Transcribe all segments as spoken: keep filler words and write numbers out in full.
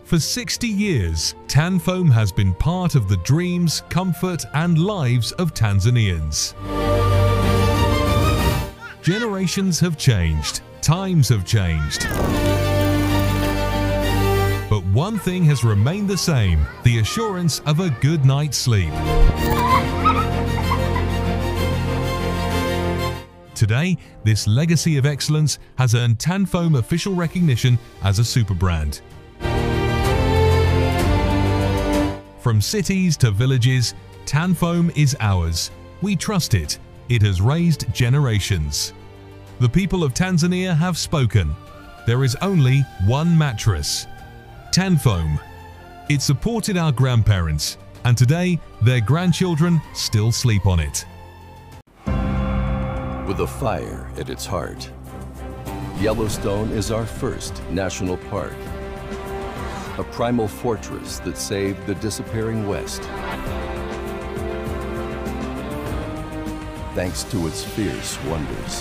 For sixty years, Tanfoam has been part of the dreams, comfort and lives of Tanzanians. Generations have changed, times have changed. But one thing has remained the same, the assurance of a good night's sleep. Today, this legacy of excellence has earned Tanfoam official recognition as a super brand. From cities to villages, Tanfoam is ours. We trust it. It has raised generations. The people of Tanzania have spoken. There is only one mattress, Tanfoam. It supported our grandparents, and today their grandchildren still sleep on it. With a fire at its heart, Yellowstone is our first national park. A primal fortress that saved the disappearing West. Thanks to its fierce wonders.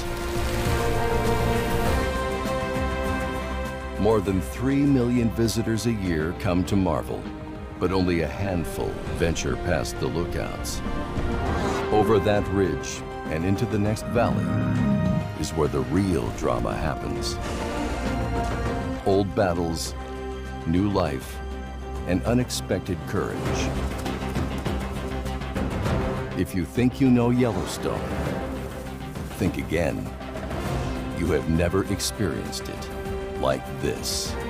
More than three million visitors a year come to marvel, but only a handful venture past the lookouts. Over that ridge and into the next valley is where the real drama happens. Old battles, new life, and unexpected courage. If you think you know Yellowstone, think again. You have never experienced it like this.